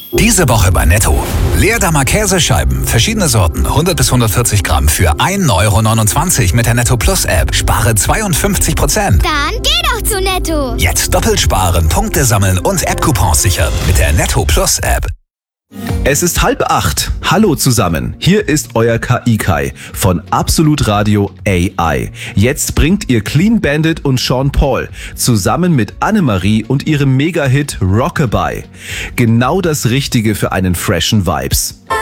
Diese Woche bei Netto. Leerdammer Käsescheiben, verschiedene Sorten, 100 bis 140 Gramm für 1,29 € mit der Netto Plus App. Spare 52%. Dann geh doch zu Netto. Jetzt doppelt sparen, Punkte sammeln und App-Coupons sichern mit der Netto Plus App. Es ist 7:30. Hallo zusammen, hier ist euer KI-Kai von Absolut Radio AI. Jetzt bringt ihr Clean Bandit und Sean Paul zusammen mit Annemarie und ihrem Mega-Hit Rockabye genau das Richtige für einen freshen Vibes.